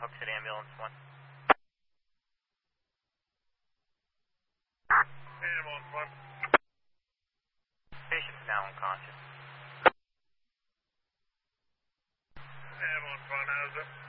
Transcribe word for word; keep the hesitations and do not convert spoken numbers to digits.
Hook City Ambulance one. Ambulance one. Patient's now unconscious. Ambulance one, how's it?